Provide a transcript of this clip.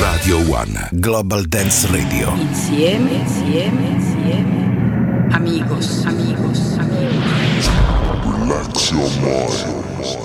Radio One Global Dance Radio. Insieme. Amigos. Relax your mind.